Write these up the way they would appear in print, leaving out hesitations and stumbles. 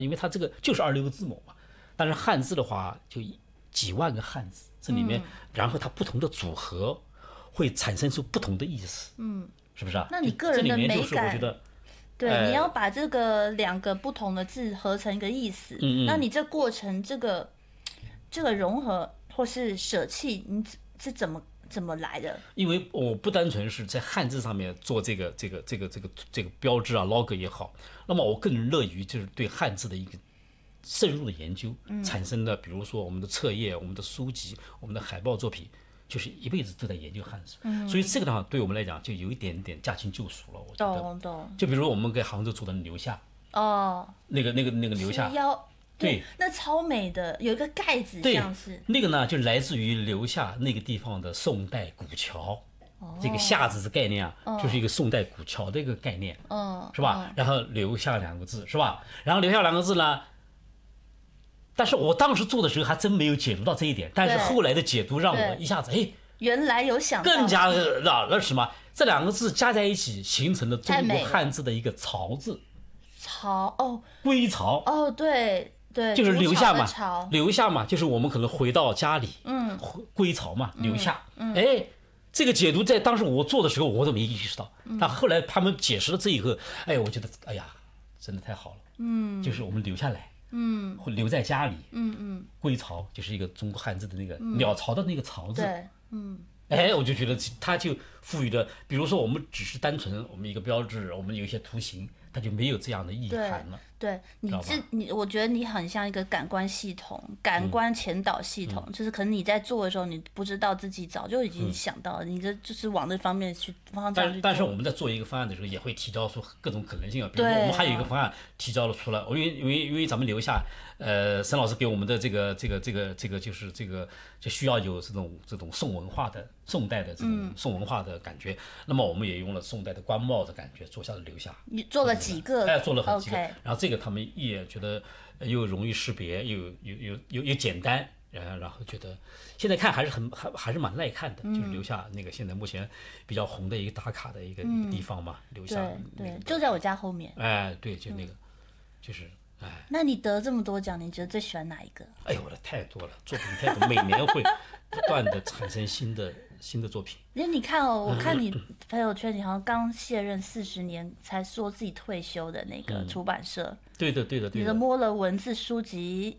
因为它这个就是26个字母嘛。但是汉字的话，就几万个汉字，这里面，然后它不同的组合会产生出不同的意思，是不是啊？ 那你个人的美感， 这里面就是我觉得， 对，你要把这个2个不同的字合成一个意思，那你这过程这个融合或是舍弃，你是怎么来的？ 因为我不单纯是在汉字上面做这个标志啊 ，log 也好，那么我更乐于就是对汉字的一个深入的研究，产生的，比如说我们的册页、我们的书籍、我们的海报作品，就是一辈子都在研究汉字，所以这个的话对我们来讲就有一点点驾轻就熟了，我觉得。 懂。 就比如我们给杭州做的留下，那个留下， 对，那超美的，有一个盖子，像是那个呢，就来自于留下那个地方的宋代古桥。这个下字的概念啊，就是一个宋代古桥的一个概念，是吧？然后留下2个字，是吧？然后留下2个字呢，但是我当时做的时候还真没有解读到这一点，但是后来的解读让我一下子原来有想到， 更加那什么，这2个字加在一起形成了中国汉字的一个巢字，归巢， 对， 就是留下嘛，留下嘛，就是我们可能回到家里，归巢嘛，留下，这个解读在当时我做的时候我都没意识到，但后来他们解释了这一个，我觉得哎呀，真的太好了，就是我们留下来，会留在家里，归巢就是一个中国汉字的那个鸟巢的那个巢字，我就觉得它就赋予了，比如说我们只是单纯我们一个标志，我们有一些图形，它就没有这样的意涵了。 对，我觉得你很像一个感官系统、感官前导系统，就是可能你在做的时候，你不知道自己早就已经想到了，你这就是往那方面去方向去做。 但是我们在做一个方案的时候，也会提交出各种可能性啊。比如说我们还有一个方案提交了出来，因为咱们留下，沈老师给我们的这个就是就需要有这种宋代的这种宋文化的感觉，那么我们也用了宋代的官帽的感觉做下了留下。 你做了几个？ 做了几个，然后这个他们也觉得又容易识别，又简单，然后觉得现在看还是蛮耐看的，就是留下那个现在目前比较红的一个打卡的一个地方嘛，留下对，就在我家后面。 对，就那个，就是那你得这么多奖，你觉得最喜欢哪一个？ 我的太多了，作品太多，每年会不断的产生新的作品。 因为你看我看你朋友圈，你好像刚卸任40年才说自己退休的那个出版社。 对的。 你的摸了文字书籍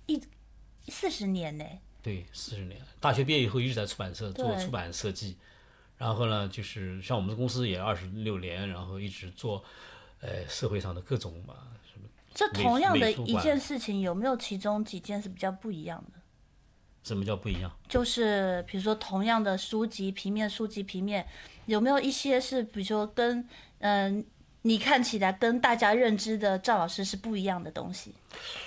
，40年呢？ 对，40年。大学毕业以后一直在出版社做出版设计，然后呢，就是像我们的公司也26年，然后一直做，社会上的各种嘛什么。 这同样的一件事情，有没有其中几件是比较不一样的？ 什么叫不一样？ 就是比如说同样的书籍平面，有没有一些是比如说跟你看起来跟大家认知的赵老师是不一样的东西？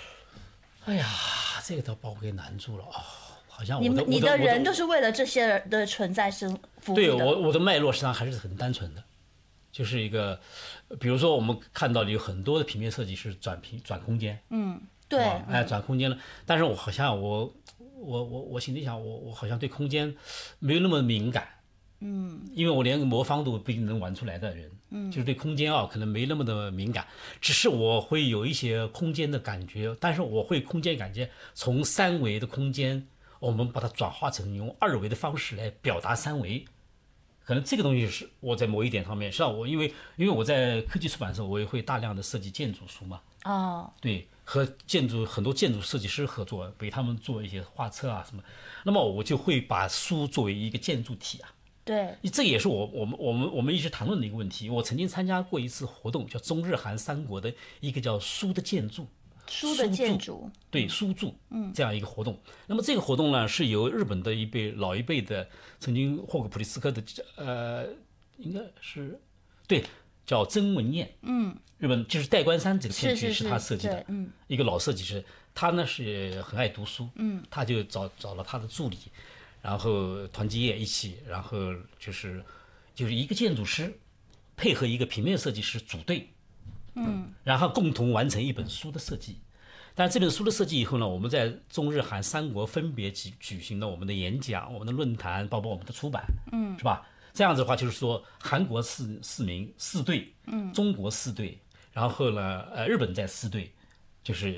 这个倒把我给难住了啊！好像你的人就是为了这些人的存在服务的。 对，我的脉络实际上还是很单纯的，就是一个，比如说我们看到有很多的平面设计是转空间， 对， 转空间了，但是我好像我心里想，我好像对空间没有那么敏感，因为我连魔方都不一定能玩出来的人，就是对空间可能没那么的敏感，只是我会有一些空间的感觉，但是我会空间感觉从3维的空间，我们把它转化成用2维的方式来表达3维。可能这个东西是我在某一点上面，像我因为我在科技出版社，我也会大量的设计建筑书嘛，对，和很多建筑设计师合作，给他们做一些画册啊什么，那么我就会把书作为一个建筑体啊， 对， 这也是我们一直谈论的一个问题。我曾经参加过一次活动，叫中日韩3国的一个叫书的建筑。对，书柱，这样一个活动。那么这个活动呢，是由日本的老一辈的，曾经获过普利兹克的，应该是对，叫曾文彦，日本就是代官山这个片区是他设计的，一个老设计师。他呢是很爱读书，他就找了他的助理，然后团结业一起，然后就是一个建筑师配合一个平面设计师组队。然后共同完成一本书的设计。但这本书的设计以后呢，我们在中日韩3国分别举行了我们的演讲、我们的论坛，包括我们的出版，是吧？这样子的话，就是说韩国4队，中国4队，然后呢，日本在4队， 就是